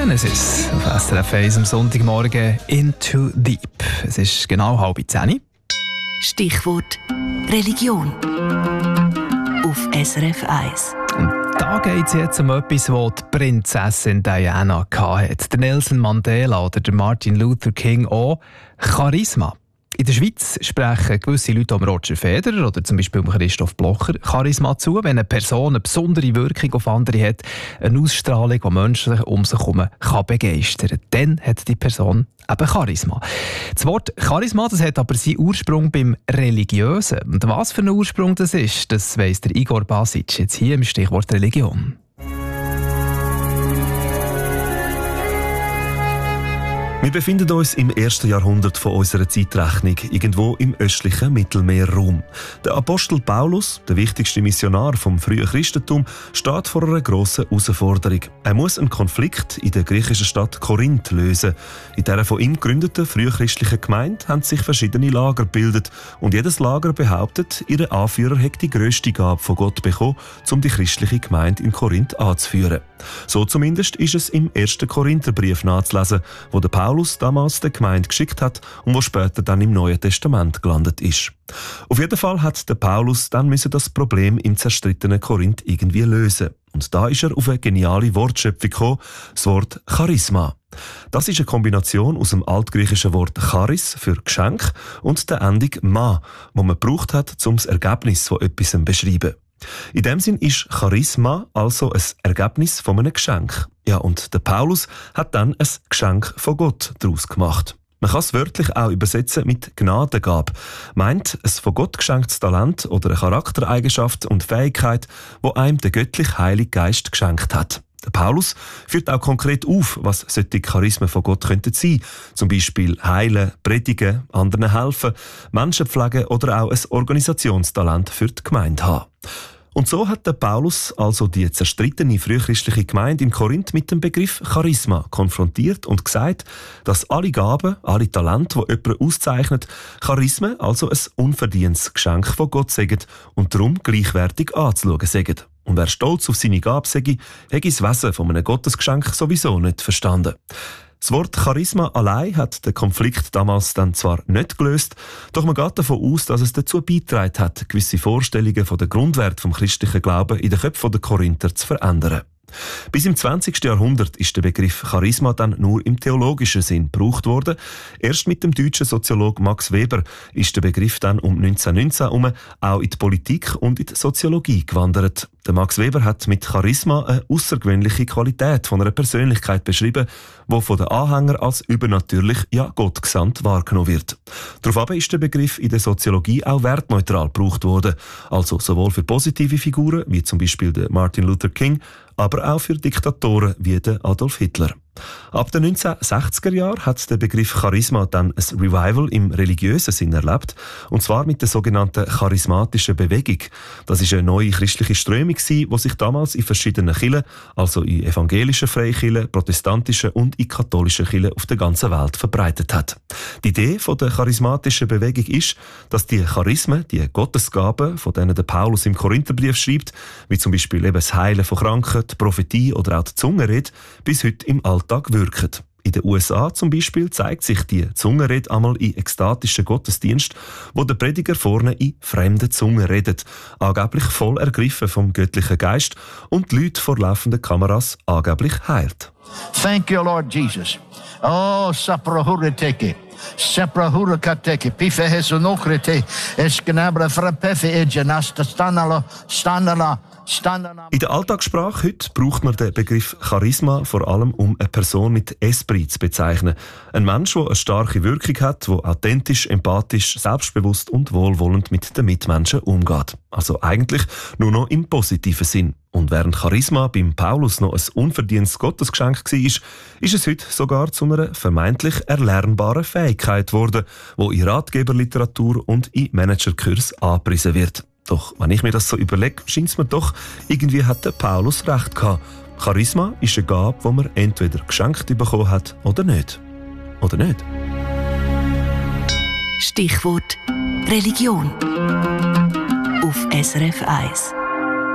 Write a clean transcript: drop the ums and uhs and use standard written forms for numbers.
Genesis auf SRF 1 am Sonntagmorgen Into Deep. Es ist genau 9:30. Stichwort Religion auf SRF 1. Und da geht es jetzt um etwas, was die Prinzessin Diana hatte. Der Nelson Mandela oder der Martin Luther King auch. Charisma. In der Schweiz sprechen gewisse Leute um Roger Federer oder zum Beispiel um Christoph Blocher Charisma zu, wenn eine Person eine besondere Wirkung auf andere hat, eine Ausstrahlung, die Menschen um sich herum begeistern kann. Dann hat die Person eben Charisma. Das Wort Charisma, das hat aber seinen Ursprung beim Religiösen. Und was für ein Ursprung das ist, das weiss der Igor Basic jetzt hier im Stichwort Religion. Wir befinden uns im 1. Jahrhundert von unserer Zeitrechnung, irgendwo im östlichen Mittelmeerraum. Der Apostel Paulus, der wichtigste Missionar vom frühen Christentum, steht vor einer grossen Herausforderung. Er muss einen Konflikt in der griechischen Stadt Korinth lösen. In dieser von ihm gegründeten frühchristlichen Gemeinde haben sich verschiedene Lager gebildet und jedes Lager behauptet, ihr Anführer hätte die grösste Gabe von Gott bekommen, um die christliche Gemeinde in Korinth anzuführen. So zumindest ist es im 1. Korintherbrief nachzulesen, wo der Paulus damals der Gemeinde geschickt hat und wo später dann im Neuen Testament gelandet ist. Auf jeden Fall hat der Paulus dann das Problem im zerstrittenen Korinth irgendwie lösen. Und da ist er auf eine geniale Wortschöpfung gekommen, das Wort Charisma. Das ist eine Kombination aus dem altgriechischen Wort Charis für Geschenk und der Endung Ma, wo man gebraucht hat, um das Ergebnis von etwas zu beschreiben. In dem Sinn ist Charisma also ein Ergebnis von einem Geschenk. Ja, und der Paulus hat dann ein Geschenk von Gott daraus gemacht. Man kann es wörtlich auch übersetzen mit Gnadengabe. Meint ein von Gott geschenktes Talent oder eine Charaktereigenschaft und Fähigkeit, wo einem der göttliche Heilige Geist geschenkt hat. Der Paulus führt auch konkret auf, was solche Charismen von Gott könnten sein. Zum Beispiel heilen, predigen, anderen helfen, Menschen pflegen oder auch ein Organisationstalent für die Gemeinde haben. Und so hat der Paulus also die zerstrittene frühchristliche Gemeinde in Korinth mit dem Begriff Charisma konfrontiert und gesagt, dass alle Gaben, alle Talente, die jemanden auszeichnet, Charismen, also ein unverdientes Geschenk von Gott sagen und darum gleichwertig anzuschauen sagen. Und wer stolz auf seine Gabe sei, hätte das Wesen von einem Gottesgeschenk sowieso nicht verstanden. Das Wort Charisma allein hat den Konflikt damals dann zwar nicht gelöst, doch man geht davon aus, dass es dazu beigetragen hat, gewisse Vorstellungen von der Grundwert vom christlichen Glauben in den Köpfen der Korinther zu verändern. Bis im 20. Jahrhundert ist der Begriff Charisma dann nur im theologischen Sinn gebraucht worden. Erst mit dem deutschen Soziologen Max Weber ist der Begriff dann um 1919 herum auch in die Politik und in die Soziologie gewandert. Der Max Weber hat mit Charisma eine außergewöhnliche Qualität von einer Persönlichkeit beschrieben, die von den Anhängern als übernatürlich, ja gottgesandt wahrgenommen wird. Daraufhin ist der Begriff in der Soziologie auch wertneutral gebraucht worden, also sowohl für positive Figuren, wie zum Beispiel der Martin Luther King, aber auch für Diktatoren wie der Adolf Hitler. Ab den 1960er Jahren hat der Begriff Charisma dann ein Revival im religiösen Sinn erlebt, und zwar mit der sogenannten charismatischen Bewegung. Das ist eine neue christliche Strömung, die sich damals in verschiedenen Kirchen, also in evangelischen Freikirchen, protestantischen und in katholischen Kirchen auf der ganzen Welt verbreitet hat. Die Idee der charismatischen Bewegung ist, dass die Charismen, die Gottesgaben, von denen der Paulus im Korintherbrief schreibt, wie zum Beispiel eben das Heilen von Kranken, die Prophetie oder auch die Zungenrede, bis heute im Alltag wirken. In den USA zum Beispiel zeigt sich die Zungenrede einmal in ekstatischen Gottesdiensten, wo der Prediger vorne in fremden Zungen redet, angeblich voll ergriffen vom göttlichen Geist und die Leute vor laufenden Kameras angeblich heilt. Thank you, Lord Jesus. Oh, saprahureteke. Saprahurekateke. Pifehesunokrete. Esgnabra frapefe ejanasta standala. In der Alltagssprache heute braucht man den Begriff Charisma vor allem, um eine Person mit Esprit zu bezeichnen. Ein Mensch, der eine starke Wirkung hat, der authentisch, empathisch, selbstbewusst und wohlwollend mit den Mitmenschen umgeht. Also eigentlich nur noch im positiven Sinn. Und während Charisma beim Paulus noch ein unverdientes Gottesgeschenk war, ist es heute sogar zu einer vermeintlich erlernbaren Fähigkeit geworden, die in Ratgeberliteratur und in Managerkursen angepriesen wird. Doch wenn ich mir das so überlege, scheint es mir doch, irgendwie hat der Paulus recht gehabt. Charisma ist eine Gabe, die man entweder geschenkt bekommen hat oder nicht. Oder nicht? Stichwort Religion auf SRF 1.